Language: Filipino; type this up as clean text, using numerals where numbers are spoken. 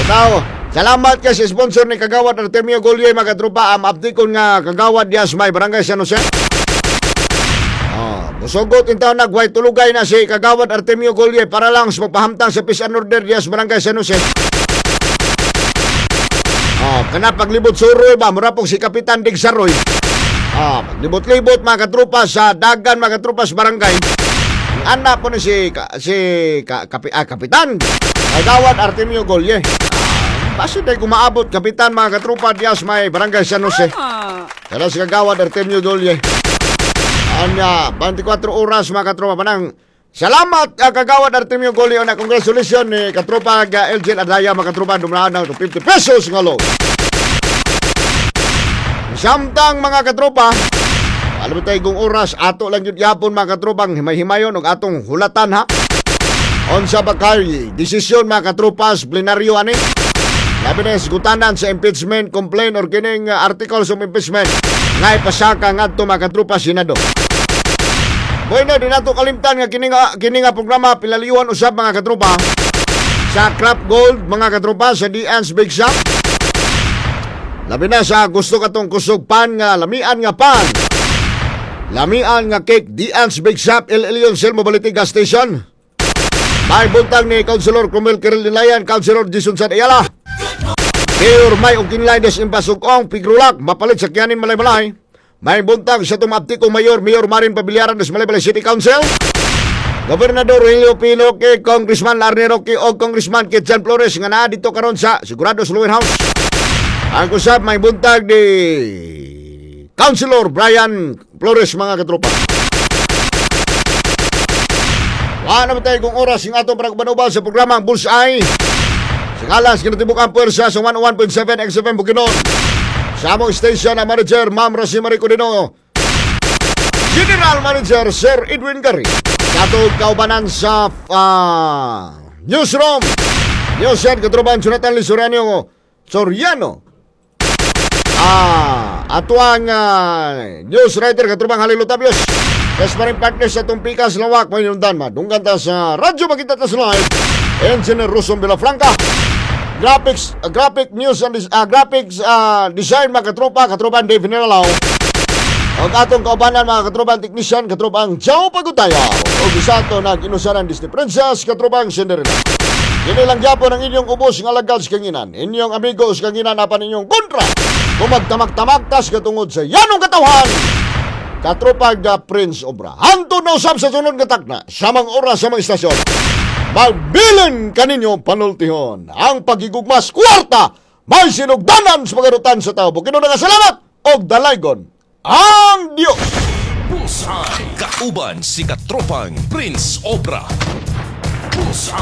Now, salamat kay si sponsor ni Kagawad Artemio Golye, mga katropa. Update nga Kagawad Diaz May, Barangay San Jose. Musugot in taon nagway tulugay na si Kagawad Artemio Golye para lang sa magpahamtang sa Peace and Order Diaz Barangay San Jose. Kana paglibot suroy ba, mura po si Kapitan Digsaroy. Paglibot-libot mga katropa sa dagan, mga katropa sa barangay. Ang anak po ni Kapitan Kagawad Artemio Golye. Basta tayo kumaabot, Kapitan, mga katropa Diaz May, Barangay San Jose. Kaya si Kagawad Artemio Golye. Anya, 24 oras mga katropa panang. Salamat Kagawad Artemio Golye na congratulations ni katropa Elgin Adaya, mga katropa, dumaan na 50 pesos nga low. Samtang mga katropa, alam mo tayo kung oras, ato lang yun yapon mga katropang himay-himayon o atong hulatan ha. Onsa ba kay desisyon mga katropas plenaryo ani? Labi na gutanan sa impeachment complaint or kining articles of impeachment nga ipasaka ngadto mga katropas Senado. Bueno, di nato kalimtan nga kini nga programa pinaliyuan usab mga katropa sa Crop Gold mga katropa sa Dian's Big Shop. Labi na sa gusto katong kusog pan nga lamian nga pan. Lamian nga cake Dian's Big Shop El Elyon Cell Mobility Gas Station. May buntag ni Councilor Cromel Kiril Nilayan, Councilor Jason San Ayala. Mayor May Ukinlay des Impasukong Pigrulak mapalit sa Kianin Malay-Malay. May buntag sa tumapti kong Mayor Marin Pabiliaran des Malay-Malay City Council. Gobernador Helio Pino kay Congressman Larne Roque o Congressman Kitjan Flores nga naa dito karon sa Sigurados Lower House. Ang kusap may buntag ni Councilor Brian Flores mga katropa. Wala naman tayo kung oras yung atong panagbanubal sa programang Bullseye. Singalas, kinatibuk ang puwersa sa 101.7 XFM Bukidnon. Sa among station na manager, Ma'am Rosemary Codino. General Manager, Sir Edwin Gary. Katog kaubanan sa Newsroom. Newshead, katropan, Jonathan Lisoriano Soriano. Ato ang news writer, katropan Halil Otavios. Yes, maring partners sa Tumpikas Lawak, may nundan madunggan ta sa Radyo Makita Tas Live. Engineer Rosum Villafranca. Graphic news and graphics design mga katropan Dave Nilalaw. O atong kaubanan mga katropan technician, katropang Joe Pagutaya. O gisato na ginusaran Disney Princess, katropang Cinderella. Kini lang gyapon ang inyong ubos nga lagad sa kanginan. Inyong amigos kanginan apan inyong kontra. Kumagtamag-tamagtas katungod sa yanong katawhan. Katropag Prince Obra. Hantod na usab sa sunod nga takna. Samang oras sa mga istasyon. Magbilin kaninyo panultihon ang pagigugmas kwarta may sinugdanan sa pagarutan sa tao. Bukino na salamat o dalaygon ang Diyos. Bullseye. Kauban si katropang Prince Obra. Bullseye.